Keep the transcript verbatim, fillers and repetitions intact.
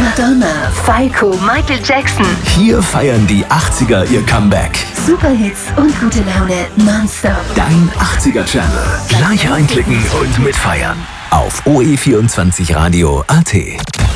Madonna, Falco, Michael Jackson. Hier feiern die achtziger ihr Comeback. Superhits und gute Laune nonstop. Dein achtziger-Channel. Gleich reinklicken und mitfeiern. Auf O E vierundzwanzig Radio punkt A T.